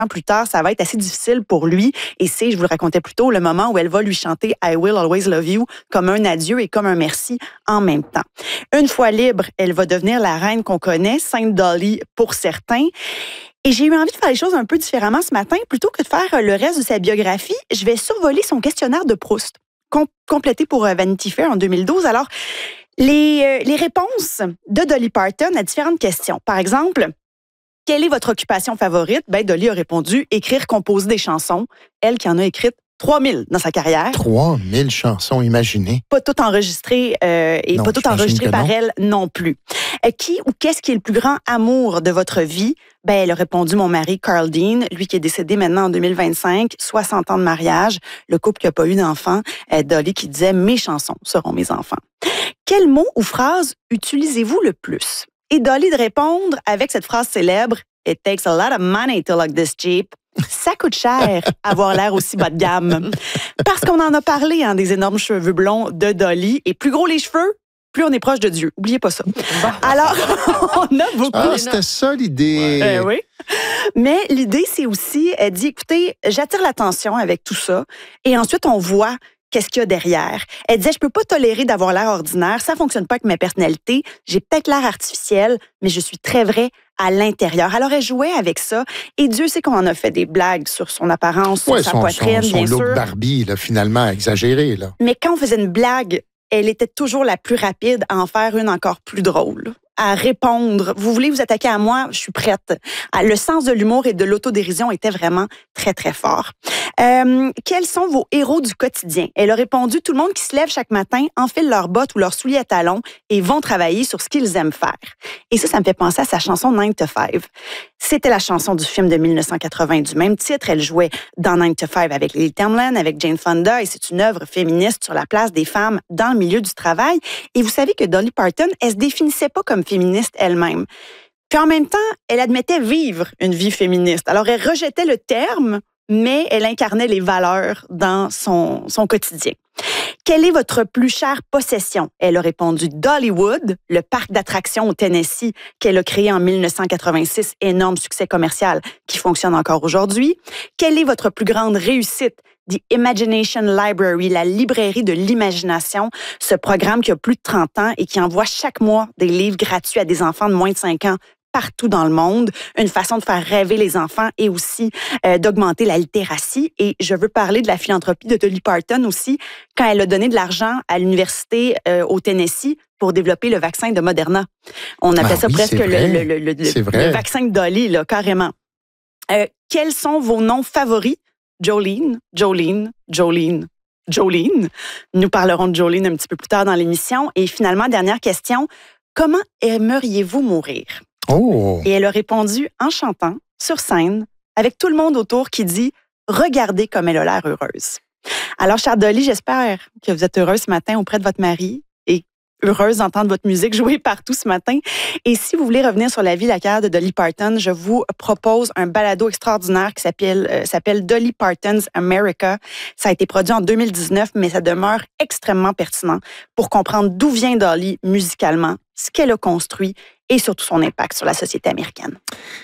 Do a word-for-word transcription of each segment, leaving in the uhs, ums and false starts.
plus tard, ça va être assez difficile pour lui. Et c'est, je vous le racontais plus tôt, le moment où elle va lui chanter I Will Always Love You comme un adieu et comme un merci en même temps. Une fois libre, elle va devenir la reine qu'on connaît, Sainte Dolly pour certains. Et j'ai eu envie de faire les choses un peu différemment ce matin. Plutôt que de faire le reste de sa biographie, je vais survoler son questionnaire de Proust, com- complété pour Vanity Fair en deux mille douze. Alors, les, euh, les réponses de Dolly Parton à différentes questions. Par exemple, quelle est votre occupation favorite? Ben, Dolly a répondu écrire, composer des chansons. Elle qui en a écrites trois mille dans sa carrière. trois mille chansons, imaginez. Pas toutes enregistrées euh, et non, pas toutes enregistrées par non. elle non plus. Euh, qui ou qu'est-ce qui est le plus grand amour de votre vie? Ben, elle a répondu mon mari, Carl Dean, lui qui est décédé maintenant en deux mille vingt-cinq, soixante ans de mariage, le couple qui n'a pas eu d'enfant. Euh, Dolly qui disait mes chansons seront mes enfants. Quel mot ou phrase utilisez-vous le plus? Et Dolly de répondre avec cette phrase célèbre, It takes a lot of money to look this cheap. Ça coûte cher avoir l'air aussi bas de gamme. Parce qu'on en a parlé, hein, des énormes cheveux blonds de Dolly. Et plus gros les cheveux, plus on est proche de Dieu. Oubliez pas ça. Alors, on a beaucoup... Ah, c'était ça l'idée. Ouais. Euh, oui. Mais l'idée, c'est aussi, elle dit, écoutez, j'attire l'attention avec tout ça. Et ensuite, on voit qu'est-ce qu'il y a derrière. Elle disait, je peux pas tolérer d'avoir l'air ordinaire. Ça fonctionne pas avec ma personnalité. J'ai peut-être l'air artificiel, mais je suis très vraie à l'intérieur. Alors, elle jouait avec ça. Et Dieu sait qu'on en a fait des blagues sur son apparence, sur ouais, sa son, poitrine, son, son bien look sûr. Barbie, là, finalement, exagéré. Là. Mais quand on faisait une blague, elle était toujours la plus rapide à en faire une encore plus drôle. À répondre. Vous voulez vous attaquer à moi? Je suis prête. Le sens de l'humour et de l'autodérision était vraiment très, très fort. Euh, quels sont vos héros du quotidien? Elle a répondu, tout le monde qui se lève chaque matin enfile leurs bottes ou leurs souliers à talons et vont travailler sur ce qu'ils aiment faire. Et ça, ça me fait penser à sa chanson nine to five. C'était la chanson du film de dix-neuf cent quatre-vingts du même titre. Elle jouait dans nine to five avec Lily Tomlin, avec Jane Fonda, et c'est une œuvre féministe sur la place des femmes dans le milieu du travail. Et vous savez que Dolly Parton, elle se définissait pas comme féministe elle-même. Puis en même temps, elle admettait vivre une vie féministe. Alors, elle rejetait le terme, mais elle incarnait les valeurs dans son, son quotidien. Quelle est votre plus chère possession? Elle a répondu Dollywood, le parc d'attractions au Tennessee qu'elle a créé en dix-neuf cent quatre-vingt-six, énorme succès commercial qui fonctionne encore aujourd'hui. Quelle est votre plus grande réussite? The Imagination Library, la librairie de l'imagination, ce programme qui a plus de trente ans et qui envoie chaque mois des livres gratuits à des enfants de moins de cinq ans partout dans le monde, une façon de faire rêver les enfants et aussi euh, d'augmenter la littératie. Et je veux parler de la philanthropie de Dolly Parton aussi, quand elle a donné de l'argent à l'université euh, au Tennessee pour développer le vaccin de Moderna. On appelle ah, ça oui, presque le, le, le, le, le vaccin de Dolly, là, carrément. Euh, quels sont vos noms favoris? Jolene, Jolene, Jolene, Jolene. Nous parlerons de Jolene un petit peu plus tard dans l'émission. Et finalement, dernière question, comment aimeriez-vous mourir? Oh. Et elle a répondu en chantant sur scène avec tout le monde autour qui dit « Regardez comme elle a l'air heureuse ». Alors, chère Dolly, j'espère que vous êtes heureuse ce matin auprès de votre mari et heureuse d'entendre votre musique jouer partout ce matin. Et si vous voulez revenir sur la vie, la carrière de Dolly Parton, je vous propose un balado extraordinaire qui s'appelle, euh, s'appelle Dolly Parton's America. Ça a été produit en deux mille dix-neuf, mais ça demeure extrêmement pertinent pour comprendre d'où vient Dolly musicalement, ce qu'elle a construit et surtout son impact sur la société américaine.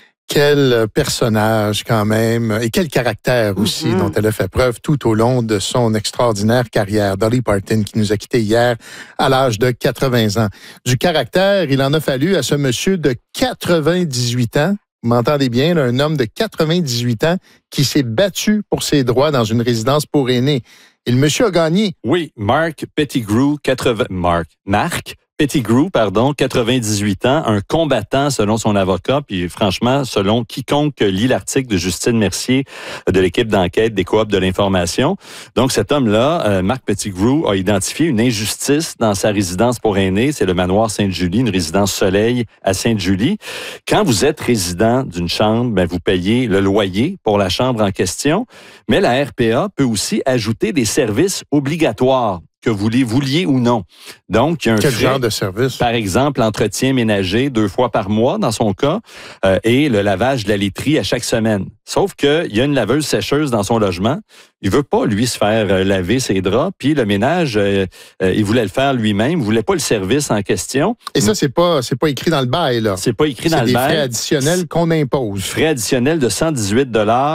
Quel personnage quand même, et quel caractère aussi mm-hmm. dont elle a fait preuve tout au long de son extraordinaire carrière. Dolly Parton qui nous a quittés hier à l'âge de quatre-vingts ans. Du caractère, il en a fallu à ce monsieur de quatre-vingt-dix-huit ans, vous m'entendez bien, là, un homme de quatre-vingt-dix-huit ans qui s'est battu pour ses droits dans une résidence pour aînés. Et le monsieur a gagné. Oui, Mark Pettigrew, quatre-vingts... Mark, Mark Pettigrew, pardon, quatre-vingt-dix-huit ans, un combattant selon son avocat, puis franchement, selon quiconque lit l'article de Justine Mercier de l'équipe d'enquête des Coops de l'information. Donc, cet homme-là, euh, Mark Pettigrew, a identifié une injustice dans sa résidence pour aînés. C'est le manoir Sainte-Julie, une résidence soleil à Sainte-Julie. Quand vous êtes résident d'une chambre, ben, vous payez le loyer pour la chambre en question, mais la R P A peut aussi ajouter des services obligatoires que vous les vouliez ou non. Donc, il y a un Quel frais, genre de service? Par exemple, l'entretien ménager deux fois par mois, dans son cas, euh, et le lavage de la laiterie à chaque semaine. Sauf qu'il y a une laveuse sécheuse dans son logement. Il veut pas, lui, se faire euh, laver ses draps. Puis le ménage, euh, euh, il voulait le faire lui-même. Il voulait pas le service en question. Et ça, c'est pas, c'est pas écrit dans le bail, là. C'est pas écrit dans le bail. C'est des frais additionnels qu'on impose. Frais additionnels de cent dix-huit dollars